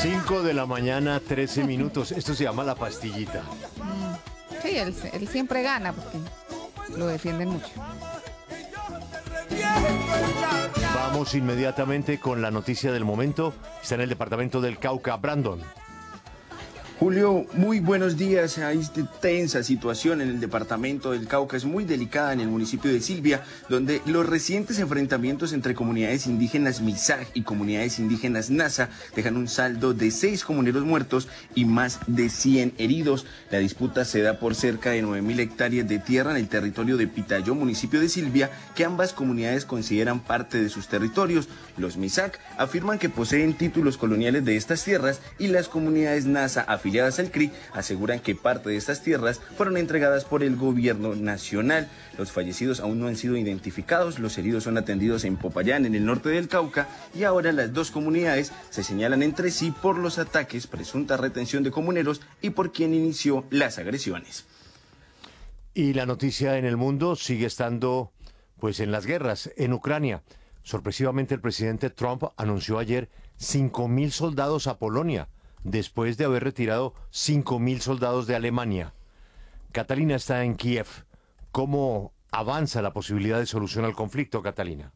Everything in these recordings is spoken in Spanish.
5 de la mañana, 13 minutos. Esto se llama la pastillita. Sí, él siempre gana porque lo defienden mucho. Vamos inmediatamente con la noticia del momento. Está en el departamento del Cauca. Brandon. Julio, muy buenos días. Hay tensa situación en el departamento del Cauca, es muy delicada en el municipio de Silvia, donde los recientes enfrentamientos entre comunidades indígenas Misaj y comunidades indígenas Nasa dejan un saldo de 6 comuneros muertos y más de 100 heridos. La disputa se da por cerca de 9.000 hectáreas de tierra en el territorio de Pitayó, municipio de Silvia, que ambas comunidades consideran parte de sus territorios. Los Misaj afirman que poseen títulos coloniales de estas tierras y las comunidades Nasa afiliadas al CRI aseguran que parte de estas tierras fueron entregadas por el gobierno nacional. Los fallecidos aún no han sido identificados, los heridos son atendidos en Popayán, en el norte del Cauca, y ahora las dos comunidades se señalan entre sí por los ataques, presunta retención de comuneros y por quien inició las agresiones. Y la noticia en el mundo sigue estando pues en las guerras en Ucrania. Sorpresivamente el presidente Trump anunció ayer 5.000 soldados a Polonia, después de haber retirado 5.000 soldados de Alemania. Catalina está en Kiev. ¿Cómo avanza la posibilidad de solución al conflicto, Catalina?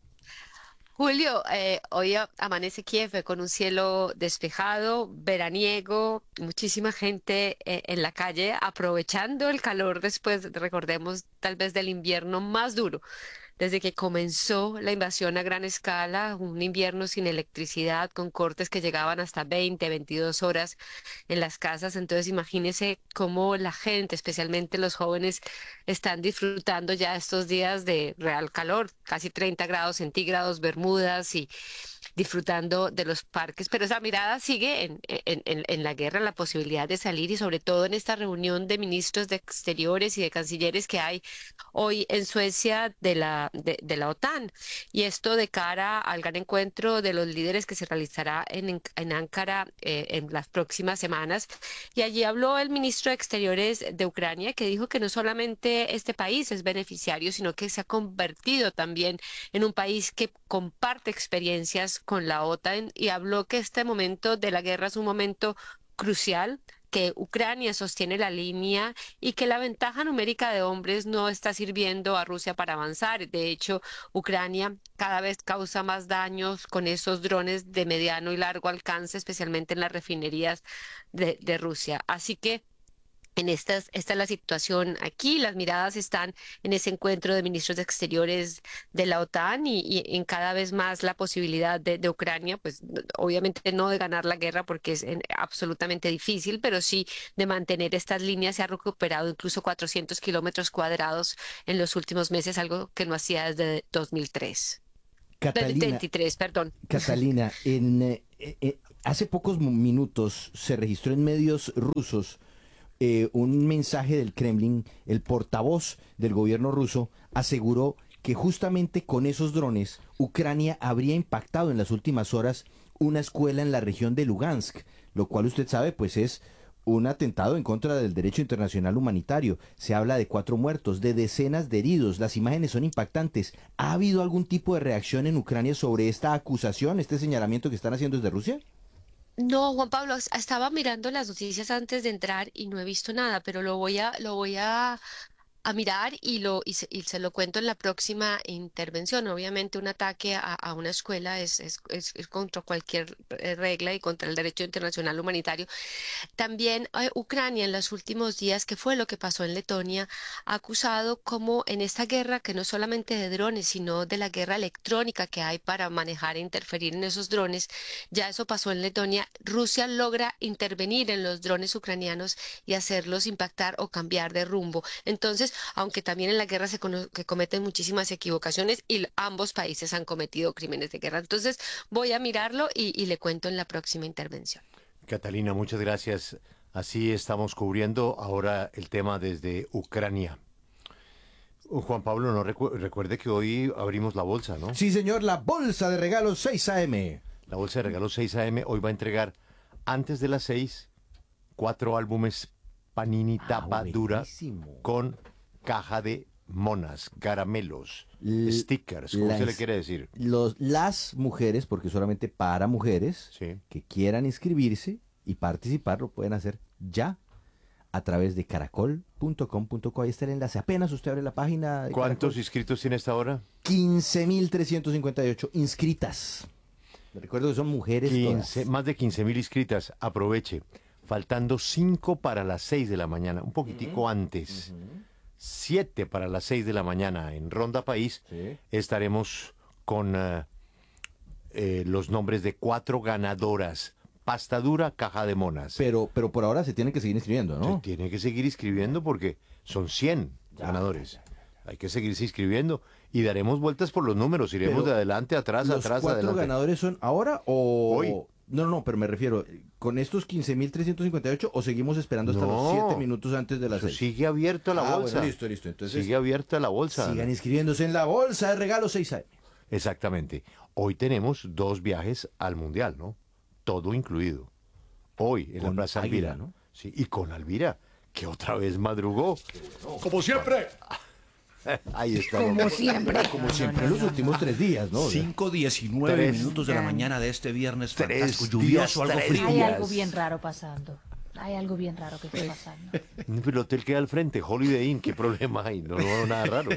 Julio, hoy amanece Kiev con un cielo despejado, veraniego, muchísima gente en la calle aprovechando el calor después, recordemos, tal vez del invierno más duro. Desde que comenzó la invasión a gran escala, un invierno sin electricidad, con cortes que llegaban hasta 20, 22 horas en las casas. Entonces, imagínese cómo la gente, especialmente los jóvenes, están disfrutando ya estos días de real calor, casi 30 grados centígrados, bermudas y disfrutando de los parques, pero esa mirada sigue en la guerra, en la posibilidad de salir y sobre todo en esta reunión de ministros de exteriores y de cancilleres que hay hoy en Suecia de la OTAN. Y esto de cara al gran encuentro de los líderes que se realizará en Ankara en las próximas semanas. Y allí habló el ministro de Exteriores de Ucrania, que dijo que no solamente este país es beneficiario, sino que se ha convertido también en un país que comparte experiencias con la OTAN y habló que este momento de la guerra es un momento crucial, que Ucrania sostiene la línea y que la ventaja numérica de hombres no está sirviendo a Rusia para avanzar. De hecho, Ucrania cada vez causa más daños con esos drones de mediano y largo alcance, especialmente en las refinerías de Rusia. Así que esta es la situación aquí, las miradas están en ese encuentro de ministros de Exteriores de la OTAN y en cada vez más la posibilidad de Ucrania, pues obviamente no de ganar la guerra porque es absolutamente difícil, pero sí de mantener estas líneas. Se ha recuperado incluso 400 kilómetros cuadrados en los últimos meses, algo que no hacía desde 2003. Catalina, 23, perdón. Catalina, hace pocos minutos se registró en medios rusos un mensaje del Kremlin. El portavoz del gobierno ruso aseguró que justamente con esos drones Ucrania habría impactado en las últimas horas una escuela en la región de Lugansk, lo cual usted sabe pues es un atentado en contra del derecho internacional humanitario. Se habla de 4 muertos, de decenas de heridos. Las imágenes son impactantes. ¿Ha habido algún tipo de reacción en Ucrania sobre esta acusación, este señalamiento que están haciendo desde Rusia? No, Juan Pablo, estaba mirando las noticias antes de entrar y no he visto nada, pero lo voy a mirar y se lo cuento en la próxima intervención. Obviamente un ataque a una escuela es contra cualquier regla y contra el derecho internacional humanitario. También Ucrania en los últimos días, que fue lo que pasó en Letonia, ha acusado como en esta guerra, que no solamente de drones, sino de la guerra electrónica que hay para manejar e interferir en esos drones, ya eso pasó en Letonia, Rusia logra intervenir en los drones ucranianos y hacerlos impactar o cambiar de rumbo. Entonces, aunque también en la guerra que cometen muchísimas equivocaciones y ambos países han cometido crímenes de guerra. Entonces, voy a mirarlo y le cuento en la próxima intervención. Catalina, muchas gracias. Así estamos cubriendo ahora el tema desde Ucrania. Juan Pablo, no recuerde que hoy abrimos la bolsa, ¿no? Sí, señor, la bolsa de regalos 6 AM. La bolsa de regalos 6 AM hoy va a entregar antes de las 6 4 álbumes Panini tapa dura buenísimo. con caja de monas, caramelos, L- stickers, como usted le las- quiere decir. Las mujeres, porque solamente para mujeres, Sí. que quieran inscribirse y participar, lo pueden hacer ya a través de caracol.com.co. Ahí está el enlace. Apenas usted abre la página de ¿Cuántos Caracol. inscritos tiene esta hora? 15.358 inscritas. Les recuerdo que son mujeres 15, todas. más de 15.000 inscritas. Aproveche. Faltando 5 para las 6 de la mañana, un poquitico antes. 7 para las 6 de la mañana en Ronda País. Sí. Estaremos con los nombres de 4 ganadoras. Pasta dura, caja de monas. Pero por ahora se tienen que seguir inscribiendo, ¿no? Se tiene que seguir inscribiendo porque son 100 ganadores. Hay que seguirse inscribiendo y daremos vueltas por los números. Iremos Pero de adelante, atrás, ¿Los atrás, 4 adelante. ganadores son ahora o...? Hoy. No, pero me refiero, ¿con estos 15.358 o seguimos esperando hasta los No. 7 minutos antes de las Eso 6? sigue abierta la bolsa. Bueno, listo. Entonces, Sigue abierta la bolsa. sigan inscribiéndose en la bolsa de regalo 6 AM. Exactamente. Hoy tenemos 2 viajes al Mundial, ¿no? Todo incluido. Hoy en la Con Plaza Águila, Alvira. ¿no? Sí, y con Alvira, que otra vez madrugó. Como siempre. Ahí está. Como siempre. Como siempre, en los últimos 3 días, ¿no? 5:19 Tres. minutos de la mañana de este viernes Tres fantástico, lluvioso, días, algo tres frío. Hay días. algo bien raro pasando. Hay algo bien raro que está pasando. El hotel queda al frente, Holiday Inn, ¿qué problema hay? No veo nada raro.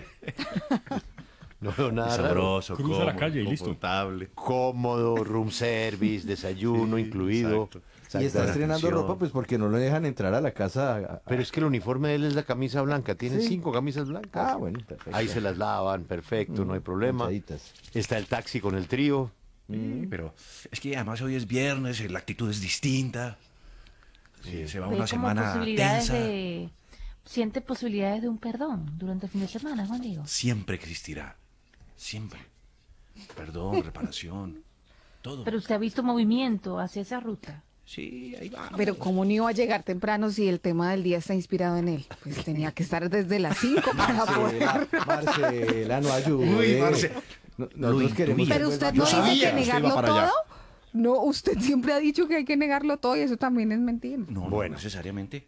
No veo nada raro. Sabroso, Cruza la cómodo, calle y listo. confortable. Cómodo, room service, desayuno Sí, incluido. exacto. Y está estrenando atención. ropa pues porque no lo dejan entrar a la casa. Pero es que el uniforme de él es la camisa blanca. Tiene Sí. 5 camisas blancas. Ah, bueno, perfecto. Ahí se las lavan, perfecto, no hay problema. Manchaditas. Está el taxi con el trío. Pero es que además hoy es viernes, la actitud es distinta. Se va Ve una como semana posibilidades tensa. siente posibilidades de un perdón durante el fin de semana, Juan Diego. Siempre existirá. Siempre. Perdón, reparación. Todo. Pero usted ha visto movimiento hacia esa ruta. Sí, ahí va. Pero ¿cómo no iba a llegar temprano si el tema del día está inspirado en él? Pues tenía que estar desde las 5 para poder... Marcela, no ayude. Uy, Marce. Nosotros queremos intuía. Pero que usted vuelva- no Yo sabía dice que que usted iba negarlo para allá. todo. No, usted siempre ha dicho que hay que negarlo todo y eso también es mentira. No, Bueno. no necesariamente.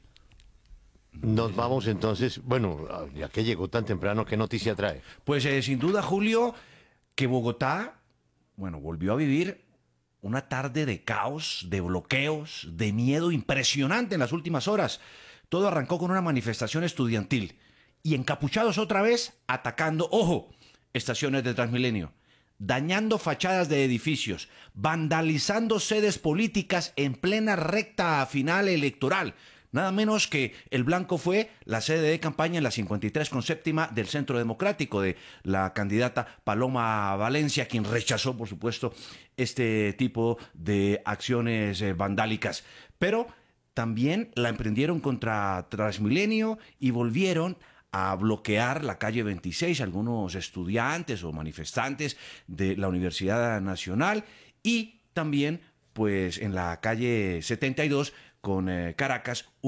Nos vamos entonces, bueno, ya que llegó tan temprano, ¿qué noticia trae? Pues sin duda, Julio, que Bogotá, bueno, volvió a vivir una tarde de caos, de bloqueos, de miedo impresionante en las últimas horas. Todo arrancó con una manifestación estudiantil y encapuchados otra vez atacando, ojo, estaciones de Transmilenio, dañando fachadas de edificios, vandalizando sedes políticas en plena recta final electoral. Nada menos que el blanco fue la sede de campaña en la 53 con séptima del Centro Democrático de la candidata Paloma Valencia, quien rechazó, por supuesto, este tipo de acciones vandálicas. Pero también la emprendieron contra Transmilenio y volvieron a bloquear la calle 26, algunos estudiantes o manifestantes de la Universidad Nacional, y también, pues, en la calle 72 con Caracas,